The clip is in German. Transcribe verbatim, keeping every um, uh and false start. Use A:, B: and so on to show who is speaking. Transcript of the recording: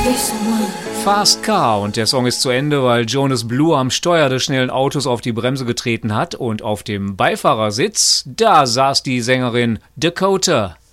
A: Fast Car und der Song ist zu Ende, weil Jonas Blue am Steuer des schnellen Autos auf die Bremse getreten hat und auf dem Beifahrersitz, da saß die Sängerin Dakota.